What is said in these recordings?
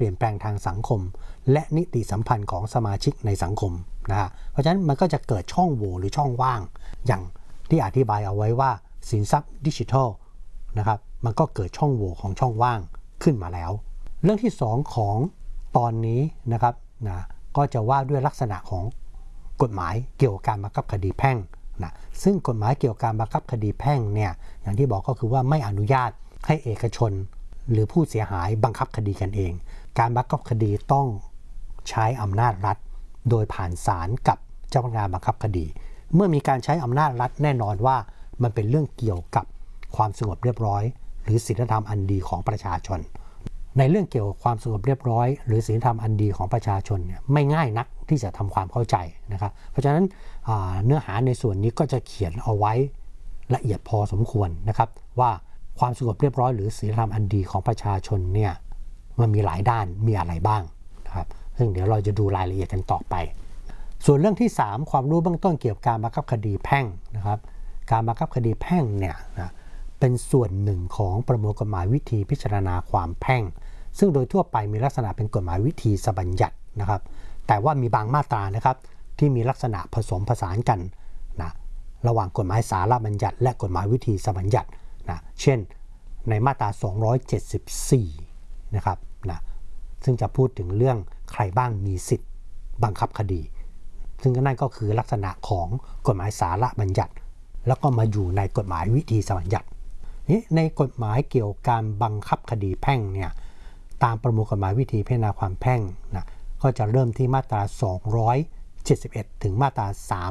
ปลี่ยนแปลงทางสังคมและนิติสัมพันธ์ของสมาชิกในสังคมนะฮะเพราะฉะนั้นมันก็จะเกิดช่องโหว่หรือช่องว่างอย่างที่อธิบายเอาไว้ว่าสินทรัพย์ดิจิทัลนะครับมันก็เกิดช่องโหว่ของช่องว่างขึ้นมาแล้วเรื่องที่2ของตอนนี้นะครับนะก็จะว่าด้วยลักษณะของกฎหมายเกี่ยวกับการบังคับคดีแพ่งนะซึ่งกฎหมายเกี่ยวกับการบังคับคดีแพ่งเนี่ยอย่างที่บอกก็คือว่าไม่อนุญาตให้เอกชนหรือผู้เสียหายบังคับคดีกันเองการบังคับคดีต้องใช้อำนาจรัฐโดยผ่านศาลกับเจ้าพนักงานบังคับคดีเมื่อมีการใช้อำนาจรัฐแน่นอนว่ามันเป็นเรื่องเกี่ยวกับความสงบเรียบร้อยหรือศีลธรรมอันดีของประชาชนในเรื่องเกี่ยวกับความสงบเรียบร้อยหรือศีลธรรมอันดีของประชาชนเนี่ยไม่ง่ายนักที่จะทำความเข้าใจนะครับเพราะฉะนั้นเนื้อหาในส่วนนี้ก็จะเขียนเอาไว้ละเอียดพอสมควรนะครับว่าความสงบเรียบร้อยหรือศีลธรรมอันดีของประชาชนเนี่ยมันมีหลายด้านมีอะไรบ้างนะครับซึ่งเดี๋ยวเราจะดูรายละเอียดกันต่อไปส่วนเรื่องที่3ความรู้เบื้องต้นเกี่ยวกับการบังคับคดีแพ่งนะครับการบังคับคดีแพ่งเนี่ยนะเป็นส่วนหนึ่งของประมวลกฎหมายวิธีพิจารณาความแพ่งซึ่งโดยทั่วไปมีลักษณะเป็นกฎหมายวิธีบัญญัตินะครับแต่ว่ามีบางมาตรานะครับที่มีลักษณะผสมผสานกันนะระหว่างกฎหมายสาระบัญญัติและกฎหมายวิธีบัญญัตินะเช่นในมาตรา274นะครับนะซึ่งจะพูดถึงเรื่องใครบ้างมีสิทธิ์บังคับคดีซึ่งนั่นก็คือลักษณะของกฎหมายสาระบัญญัติแล้วก็มาอยู่ในกฎหมายวิธีบัญญัติในกฎหมายเกี่ยวกับการบังคับคดีแพ่งเนี่ยตามประมวลกฎหมายวิธีพิจารณาความแพ่งนะก็จะเริ่มที่มาตรา271ถึงมาตรา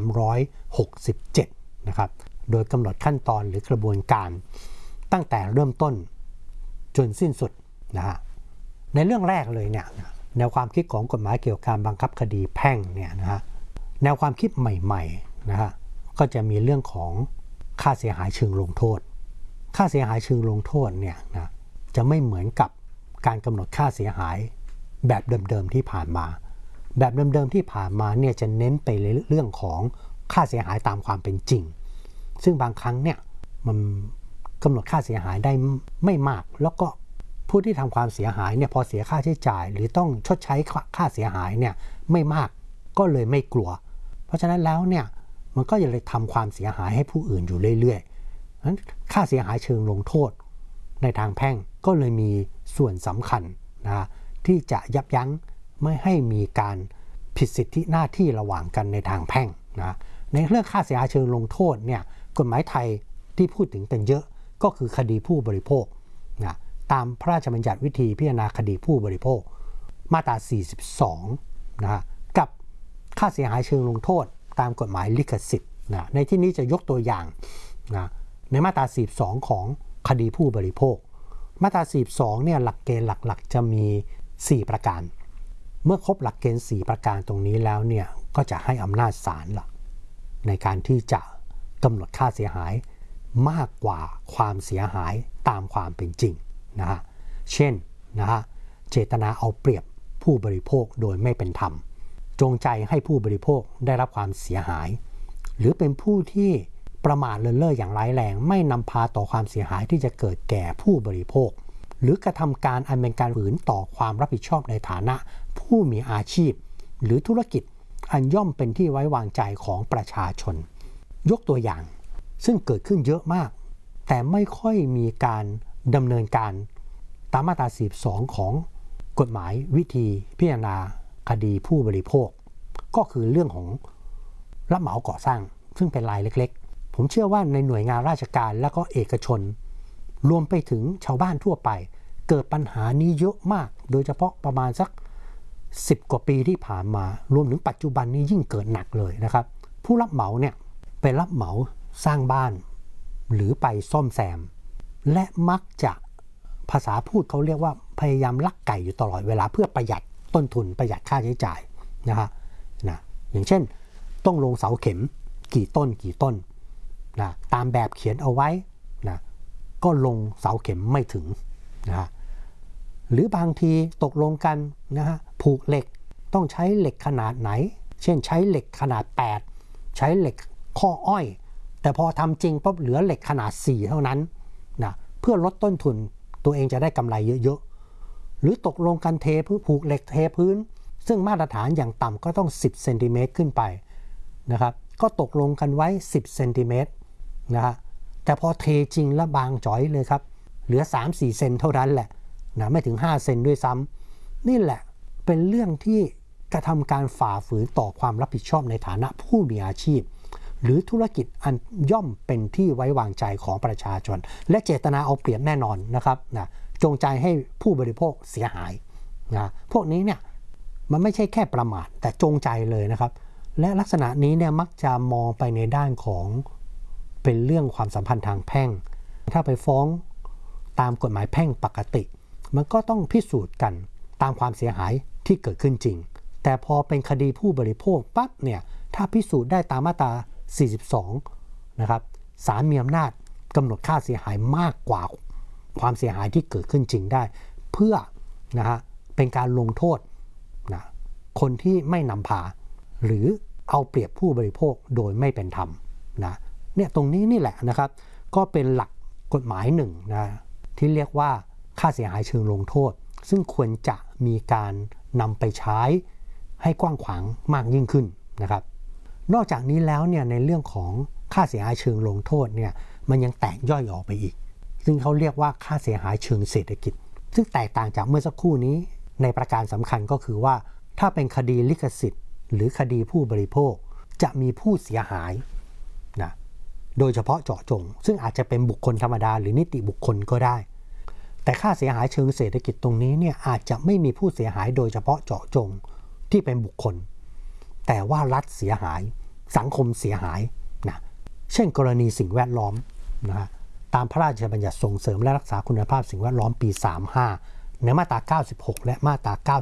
367นะครับโดยกำหนดขั้นตอนหรือกระบวนการตั้งแต่เริ่มต้นจนสิ้นสุดนะฮะในเรื่องแรกเลยเนี่ยแนวความคิดของกฎหมายเกี่ยวกับการบังคับคดีแพ่งเนี่ยนะฮะแนวความคิดใหม่ๆนะฮะก็จะมีเรื่องของค่าเสียหายเชิงลงโทษค่าเสียหายเชิงลงโทษเนี่ยนะจะไม่เหมือนกับการกำหนดค่าเสียหายแบบเดิมๆที่ผ่านมาแบบเดิมๆที่ผ่านมาเนี่ยจะเน้นไปในเรื่องของค่าเสียหายตามความเป็นจริงซึ่งบางครั้งเนี่ยมันกำหนดค่าเสียหายได้ไม่มากแล้วก็ผู้ที่ทำความเสียหายเนี่ยพอเสียค่าใช้จ่ายหรือต้องชดใช้ค่าเสียหายเนี่ยไม่มากก็เลยไม่กลัวเพราะฉะนั้นแล้วเนี่ยมันก็จะเลยทำความเสียหายให้ผู้อื่นอยู่เรื่อยๆนั้นค่าเสียหายเชิงลงโทษในทางแพ่งก็เลยมีส่วนสำคัญนะที่จะยับยั้งไม่ให้มีการผิดสิทธิหน้าที่ระหว่างกันในทางแพ่งนะในเรื่องค่าเสียหายเชิงลงโทษเนี่ยกฎหมายไทยที่พูดถึงกันเยอะก็คือคดีผู้บริโภคนะตามพระราชบัญญัติวิธีพิจารณาคดีผู้บริโภคมาตรา42นะกับค่าเสียหายเชิงลงโทษตามกฎหมายลิขสิทธิ์นะในที่นี้จะยกตัวอย่างนะในมาตรา42ของคดีผู้บริโภคมาตรา42เนี่ยหลักเกณฑ์หลักๆจะมี4ประการเมื่อครบหลักเกณฑ์4ประการตรงนี้แล้วเนี่ยก็จะให้อำนาจศาลละในการที่จะกำหนดค่าเสียหายมากกว่าความเสียหายตามความเป็นจริงนะฮะเช่นนะฮะเจตนาเอาเปรียบผู้บริโภคโดยไม่เป็นธรรมจงใจให้ผู้บริโภคได้รับความเสียหายหรือเป็นผู้ที่ประมาทเลินเล่ออย่างร้ายแรงไม่นำพาต่อความเสียหายที่จะเกิดแก่ผู้บริโภคหรือกระทำการอันเป็นการฝืนต่อความรับผิดชอบในฐานะผู้มีอาชีพหรือธุรกิจอันย่อมเป็นที่ไว้วางใจของประชาชนยกตัวอย่างซึ่งเกิดขึ้นเยอะมากแต่ไม่ค่อยมีการดำเนินการตามมาตรา42ของกฎหมายวิธีพิจารณาคดีผู้บริโภคก็คือเรื่องของรับเหมาก่อสร้างซึ่งเป็นรายเล็กๆผมเชื่อว่าในหน่วยงานราชการและก็เอกชนรวมไปถึงชาวบ้านทั่วไปเกิดปัญหานี้เยอะมากโดยเฉพาะประมาณสัก10 กว่าปีที่ผ่านมารวมถึงปัจจุบันนี้ยิ่งเกิดหนักเลยนะครับผู้รับเหมาเนี่ยไปรับเหมาสร้างบ้านหรือไปซ่อมแซมและมักจะภาษาพูดเขาเรียกว่าพยายามลักไก่อยู่ตลอดเวลาเพื่อประหยัดต้นทุนประหยัดค่าใช้จ่ายนะอย่างเช่นต้องลงเสาเข็มกี่ต้นนะตามแบบเขียนเอาไว้นะก็ลงเสาเข็มไม่ถึงนะฮะหรือบางทีตกลงกันนะฮะผูกเหล็กต้องใช้เหล็กขนาดไหนเช่นใช้เหล็กขนาด8ใช้เหล็กข้ออ้อยแต่พอทำจริงปุ๊บเหลือเหล็กขนาด4เท่านั้นนะเพื่อลดต้นทุนตัวเองจะได้กำไรเยอะๆหรือตกลงกันเทพื้นผูกเหล็กเทพื้นซึ่งมาตรฐานอย่างต่ำก็ต้อง10เซนติเมตรขึ้นไปนะครับก็ตกลงกันไว้10เซนติเมตรนะฮะแต่พอเทจริงแล้วบางจ๋อยเลยครับเหลือ 3-4 เซนเท่านั้นแหละนะไม่ถึง5เซนด้วยซ้ำนี่แหละเป็นเรื่องที่กระทำการฝ่าฝืนต่อความรับผิดชอบในฐานะผู้มีอาชีพหรือธุรกิจอันย่อมเป็นที่ไว้วางใจของประชาชนและเจตนาเอาเปรียบแน่นอนนะครับนะจงใจให้ผู้บริโภคเสียหายนะพวกนี้เนี่ยมันไม่ใช่แค่ประมาทแต่จงใจเลยนะครับและลักษณะนี้เนี่ยมักจะมองไปในด้านของเป็นเรื่องความสัมพันธ์ทางแพ่งถ้าไปฟ้องตามกฎหมายแพ่งปกติมันก็ต้องพิสูจน์กันตามความเสียหายที่เกิดขึ้นจริงแต่พอเป็นคดีผู้บริโภคปั๊บเนี่ยถ้าพิสูจน์ได้ตามมาตรา42นะครับศาลมีอำนาจกำหนดค่าเสียหายมากกว่าความเสียหายที่เกิดขึ้นจริงได้เพื่อนะฮะเป็นการลงโทษนะคนที่ไม่นำพาหรือเอาเปรียบผู้บริโภคโดยไม่เป็นธรรมนะเนี่ยตรงนี้นี่แหละนะครับก็เป็นหลักกฎหมายหนึ่งนะที่เรียกว่าค่าเสียหายเชิงลงโทษซึ่งควรจะมีการนำไปใช้ให้กว้างขวางมากยิ่งขึ้นนะครับนอกจากนี้แล้วเนี่ยในเรื่องของค่าเสียหายเชิงลงโทษเนี่ยมันยังแตกย่อยออกไปอีกซึ่งเขาเรียกว่าค่าเสียหายเชิงเศรษฐกิจซึ่งแตกต่างจากเมื่อสักครู่นี้ในประการสำคัญก็คือว่าถ้าเป็นคดีลิขสิทธิ์หรือคดีผู้บริโภคจะมีผู้เสียหายนะโดยเฉพาะเจาะจงซึ่งอาจจะเป็นบุคคลธรรมดาหรือนิติบุคคลก็ได้แต่ค่าเสียหายเชิงเศรษฐกิจตรงนี้เนี่ยอาจจะไม่มีผู้เสียหายโดยเฉพาะเจาะจงที่เป็นบุคคลแต่ว่ารัฐเสียหายสังคมเสียหายนะเช่นกรณีสิ่งแวดล้อมนะตามพระราชบัญญัติส่งเสริมและรักษาคุณภาพสิ่งแวดล้อมปี35ในมาตรา96และมาตรา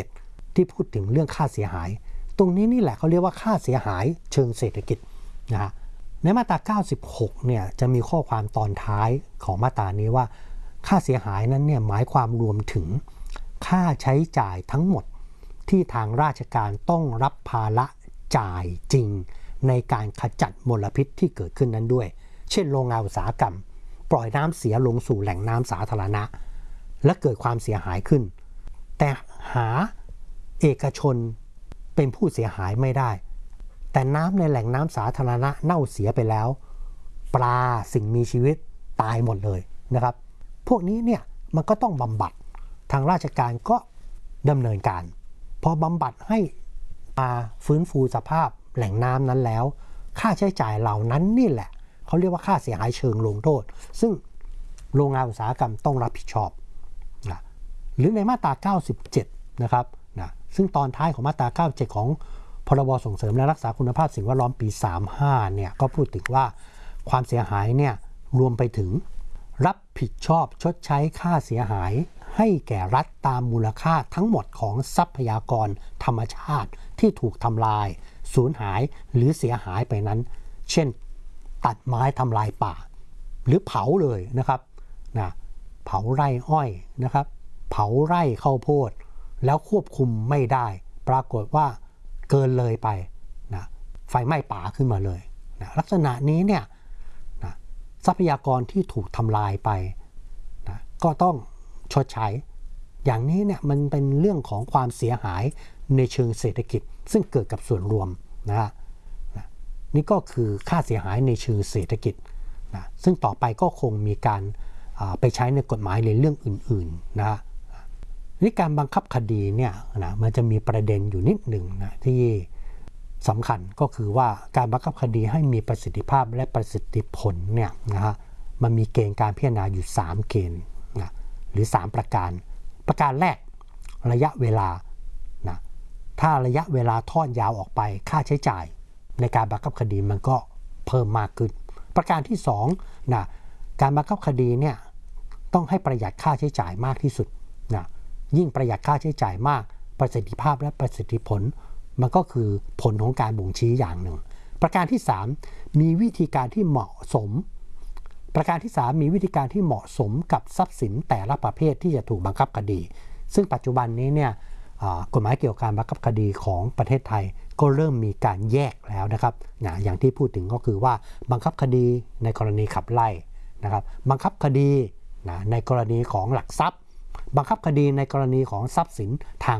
97ที่พูดถึงเรื่องค่าเสียหายตรงนี้นี่แหละเขาเรียกว่าค่าเสียหายเชิงเศรษฐกิจนะฮะในมาตรา96เนี่ยจะมีข้อความตอนท้ายของมาตรานี้ว่าค่าเสียหายนั้นเนี่ยหมายความรวมถึงค่าใช้จ่ายทั้งหมดที่ทางราชการต้องรับภาระจ่ายจริงในการขจัดมลพิษที่เกิดขึ้นนั้นด้วยเช่นโรงงานอุตสาหกรรมปล่อยน้ำเสียลงสู่แหล่งน้ำสาธารณะและเกิดความเสียหายขึ้นแต่หาเอกชนเป็นผู้เสียหายไม่ได้แต่น้ำในแหล่งน้ำสาธารณะเน่าเสียไปแล้วปลาสิ่งมีชีวิตตายหมดเลยนะครับพวกนี้เนี่ยมันก็ต้องบำบัดทางราชการก็ดำเนินการพอบำบัดให้มาฟื้นฟูสภาพแหล่งน้ำนั้นแล้วค่าใช้จ่ายเหล่านั้นนี่แหละเขาเรียกว่าค่าเสียหายเชิงลงโทษซึ่งโรงงานอุตสาหกรรมต้องรับผิดชอบนะหรือในมาตรา97นะครับนะซึ่งตอนท้ายของมาตรา97ของพรบส่งเสริมและรักษาคุณภาพสิ่งแวดล้อมปี35เนี่ยก็พูดถึงว่าความเสียหายเนี่ยรวมไปถึงรับผิดชอบชดใช้ค่าเสียหายให้แก่รัฐตามมูลค่าทั้งหมดของทรัพยากรธรรมชาติที่ถูกทำลายสูญหายหรือเสียหายไปนั้นเช่นตัดไม้ทำลายป่าหรือเผาเลยนะครับนะเผาไร่อ้อยนะครับเผาไร่ข้าวโพดแล้วควบคุมไม่ได้ปรากฏว่าเกินเลยไปนะไฟไหม้ป่าขึ้นมาเลยนะลักษณะนี้เนี่ยนะทรัพยากรที่ถูกทำลายไปนะก็ต้องชดใช้อย่างนี้เนี่ยมันเป็นเรื่องของความเสียหายในเชิงเศรษฐกิจซึ่งเกิดกับส่วนรวมนะนี่ก็คือค่าเสียหายในเชิงเศรษฐกิจนะซึ่งต่อไปก็คงมีการไปใช้ในกฎหมายในเรื่องอื่นๆนะนี่การบังคับคดีเนี่ยนะมันจะมีประเด็นอยู่นิดหนึ่งนะที่สำคัญก็คือว่าการบังคับคดีให้มีประสิทธิภาพและประสิทธิผลเนี่ยนะฮะมันมีเกณฑ์การพิจารณาอยู่3เกณฑ์นะหรือ3ประการแรกระยะเวลานะถ้าระยะเวลาทอดยาวออกไปค่าใช้จ่ายในการบังคับคดีมันก็เพิ่มมากขึ้นประการที่2นะการบังคับคดีเนี่ยต้องให้ประหยัดค่าใช้จ่ายมากที่สุดนะยิ่งประหยัดค่าใช้จ่ายมากประสิทธิภาพและประสิทธิผลมันก็คือผลของการบ่งชี้อย่างหนึ่งประการที่3มีวิธีการที่เหมาะสมประการที่3มีวิธีการที่เหมาะสมกับทรัพย์สินแต่ละประเภทที่จะถูกบังคับคดีซึ่งปัจจุบันนี้เนี่ยกฎหมายเกี่ยวกับการบังคับคดีของประเทศไทยก็เริ่มมีการแยกแล้วนะครับอย่างที่พูดถึงก็คือว่าบังคับคดีในกรณีขับไล่นะครับบังคับคดีในกรณีของหลักทรัพย์บังคับคดีในกรณีของทรัพย์สินทาง